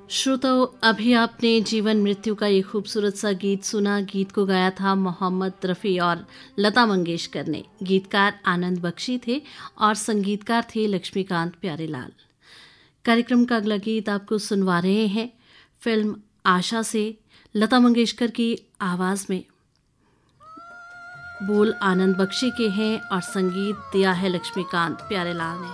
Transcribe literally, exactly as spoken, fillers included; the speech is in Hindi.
श्रोताओं, अभी आपने जीवन मृत्यु का ये खूबसूरत सा गीत सुना। गीत को गाया था मोहम्मद रफ़ी और लता मंगेशकर ने। गीतकार आनंद बख्शी थे और संगीतकार थे लक्ष्मीकांत प्यारेलाल। कार्यक्रम का अगला गीत आपको सुनवा रहे हैं फिल्म आशा से, लता मंगेशकर की आवाज़ में। बोल आनंद बख्शी के हैं और संगीत दिया है लक्ष्मीकांत प्यारेलाल ने।